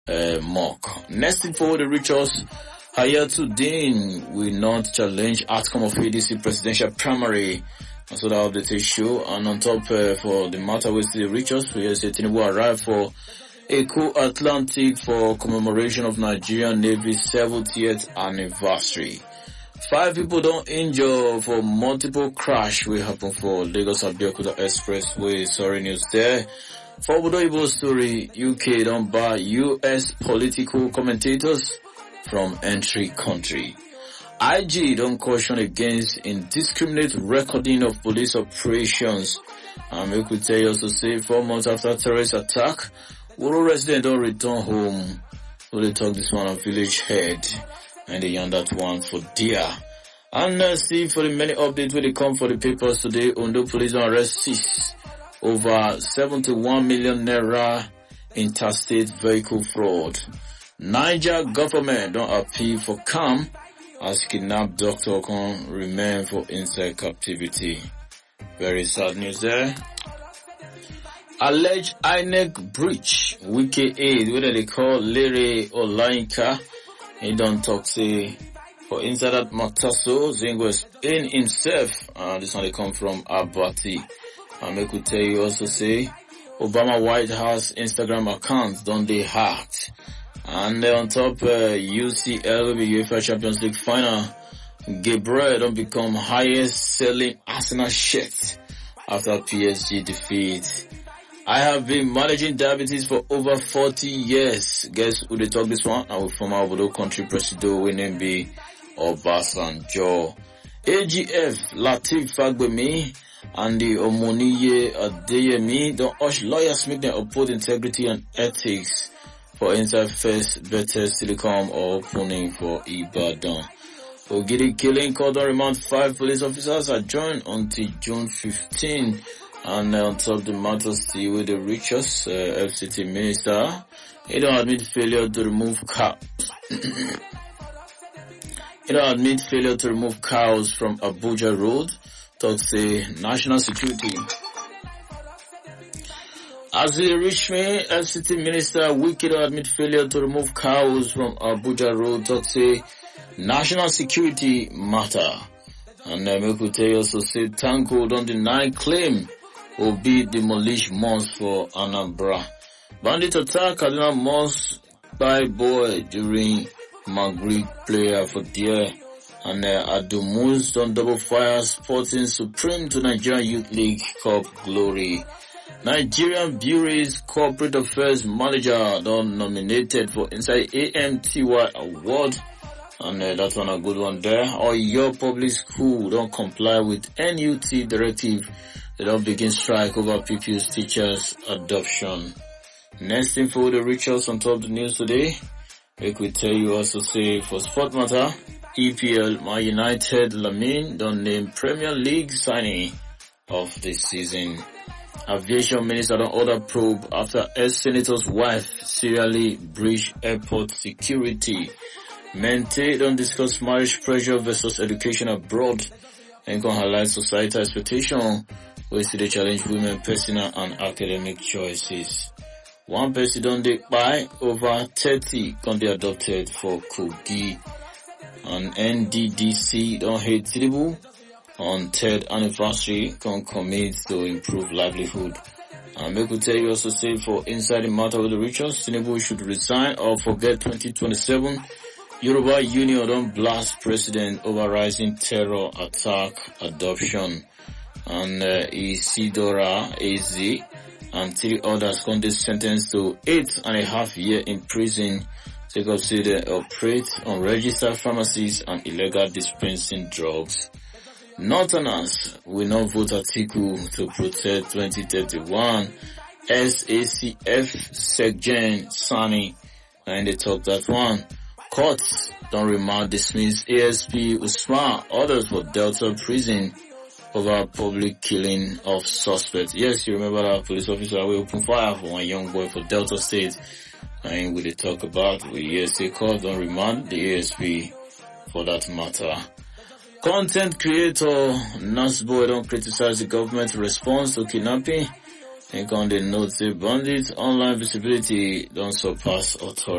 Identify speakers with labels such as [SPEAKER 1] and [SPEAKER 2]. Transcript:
[SPEAKER 1] mock. Next info, the rituals. Hayatuddin will not challenge outcome of ADC presidential primary. And so that update is show. And on top, for the matter with the rituals, we say Tinubu arrived for Eco Atlantic for commemoration of Nigerian Navy's 70th anniversary. 5 people don't injure for multiple crash will happen for Lagos Abeokuta Expressway. Sorry news there. For Obodo Igbo story, UK don't buy US political commentators from entry country. IG don't caution against indiscriminate recording of police operations. And we could tell you also say 4 months after terrorist attack, Woro resident don't return home. We'll talk this one on Village Head. And they yarn that one for dear. And see for the many updates where they come for the papers today. Ondo police don't arrest 6 over 71 million naira interstate vehicle fraud. Niger government don't appeal for calm as kidnapped doctor can remain for inside captivity. Very sad news there. Alleged INEC breach. Wike aid, whether they call Lere or Lainka. He don't talk say for inside that Mataso, Zingo in himself. This one they come from Abati. And I could tell you also say Obama White House Instagram account don't they hacked. And on top, UCL will be UEFA Champions League final. Gabriel don't become highest selling Arsenal shirt after PSG defeat. I have been managing diabetes for over 40 years. Guess who they talk this one? Our former Obodo country president, Winembe Obasanjo. AGF, Latif Fagbemi, and the Omoniye Adeyemi don't urge lawyers make them uphold integrity and ethics for inside first better Silicon or opening for Ibadan. Ogidi killing called on remand 5 police officers are joined until June 15. And on top of the matter still with the richest FCT minister, he don't admit failure to remove cows from Abuja Road. Talk say national security. As the Richmond FCT minister, Wike don't admit failure to remove cows from Abuja Road. Talk say national security matter. And we could tell you also say Tanko don't deny claim will be demolished mosque for Anambra. Bandit attack Kaduna Mosque by boy during Maghrib player for dear. And Adumus on double fire sporting supreme to Nigerian Youth League Cup glory. Nigerian Breweries Corporate Affairs Manager don't nominated for inside AMTY award. And that's one a good one there. Or your public school don't comply with NUT directive. They don't begin strike over pupils teachers adoption. Next info, the rituals on top of the news today. We could tell you also say for sport matter, EPL Man United Lamine don't name Premier League signing of this season. Aviation Minister don't order probe after ex-senator's wife serially breached airport security. Mente don't discuss marriage pressure versus education abroad and can highlight societal expectation where see they challenge women personal and academic choices. One person don't they buy over 30 can be adopted for Kogi. And NDDC don't hate Tinubu on 3rd anniversary can commit to improve livelihood. And we could tell you also say for inside the matter with the rituals, Tinubu should resign or forget 2027. Yoruba Union don't blast president over rising terror attack adoption. And Isidora AZ and 3 others can be sentenced to 8.5 years in prison. Take up say they operate unregistered pharmacies and illegal dispensing drugs. Northerners will not vote article to protect 2031 SACF Seggen Sani. And they talk that one. Courts don't remand dismiss ASP Usman orders for Delta prison over public killing of suspects. Yes, you remember that police officer will open fire for one young boy for Delta State. And we talk about we say court don't remand the ASP for that matter. Content creator Nasboy don't criticize the government response to kidnapping. And on the note say bandits online visibility don't surpass authority.